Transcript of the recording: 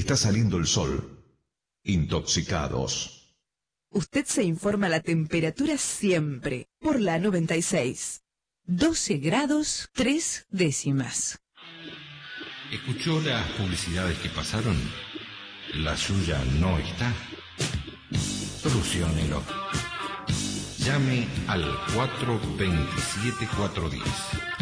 está saliendo el sol. Intoxicados. Usted se informa la temperatura siempre por la 96. 12 grados 3 décimas. ¿Escuchó las publicidades que pasaron? La suya no está. Soluciónelo. Llame al 427-410.